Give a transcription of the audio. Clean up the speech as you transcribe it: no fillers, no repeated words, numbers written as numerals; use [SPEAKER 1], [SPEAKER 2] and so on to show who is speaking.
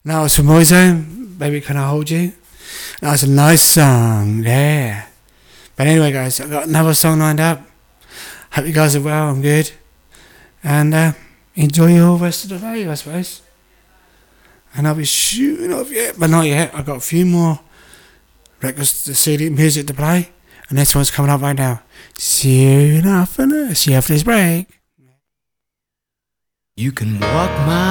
[SPEAKER 1] And that was from Moiso, Baby Can I Hold You? That was a nice song, yeah. But anyway, guys, I've got another song lined up. Hope you guys are well, I'm good. And enjoy your rest of the day, I suppose. And I'll be shooting off yet, but not yet. I've got a few more records, CD music to play. And this one's coming up right now. See you after this break.
[SPEAKER 2] You can walk my